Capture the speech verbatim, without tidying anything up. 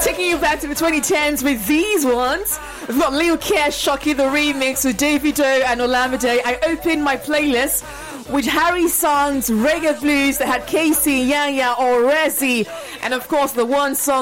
Taking you back to the twenty tens with these ones. We've got Lil Care, Shocky, the remix with Davido and Olamide. I opened my playlist with Harry Song's Reggae Blues that had Casey, Yanya, or Rezi, and of course the one song